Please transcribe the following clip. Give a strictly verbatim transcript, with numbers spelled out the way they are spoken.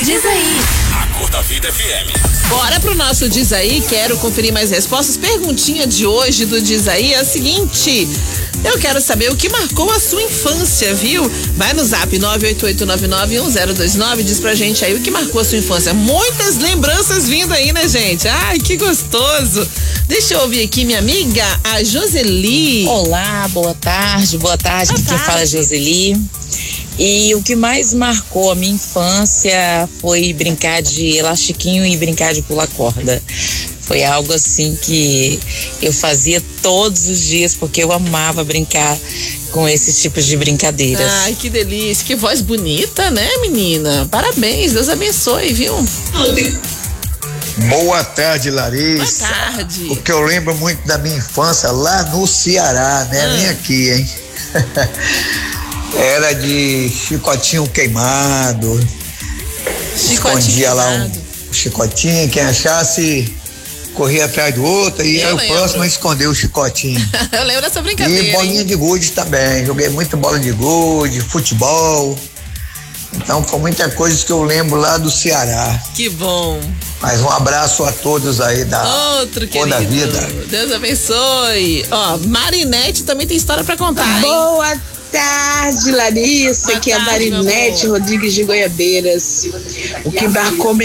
Diz aí. Acorda Vida F M. Bora pro nosso Diz Aí, quero conferir mais respostas. Perguntinha de hoje do Diz Aí é a seguinte: eu quero saber o que marcou a sua infância, viu? Vai no zap nove oito oito nove nove um zero dois nove, diz pra gente aí o que marcou a sua infância. Muitas lembranças vindo aí, né, gente? Ai, que gostoso. Deixa eu ouvir aqui minha amiga, a Joseli. Olá, boa tarde, boa tarde. Aqui quem fala é Joseli. E o que mais marcou a minha infância foi brincar de elastiquinho e brincar de pular corda. Foi algo assim que eu fazia todos os dias, porque eu amava brincar com esses tipos de brincadeiras. Ai, que delícia, que voz bonita, né, menina? Parabéns, Deus abençoe, viu? Boa tarde, Larissa. Boa tarde. O que eu lembro muito da minha infância lá no Ceará, né? Ah. Nem aqui, hein? Era de chicotinho queimado. Chicotinho Escondia lá queimado. um chicotinho, quem achasse corria atrás do outro e Eu aí o lembro. próximo escondeu o chicotinho. Eu lembro dessa brincadeira. E bolinha hein? de gude também. Joguei muita bola de gude, futebol. Então foi muita coisa que eu lembro lá do Ceará. Que bom. Mas um abraço a todos aí da Outro Cor da querido. Vida. Deus abençoe. Ó, Marinete também tem história pra contar, hein? Boa tarde, Larissa. Boa Aqui é a tarde, meu Marinete amor. Rodrigues de Goiabeiras. O que marcou